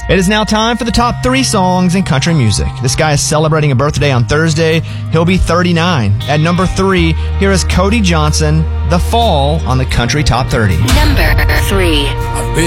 It is now time for the top 3 songs in country music. This guy is celebrating a birthday on Thursday. He'll be 39. At number 3, here is Cody Johnson, The Fall, on the Country Top 30. Number 3.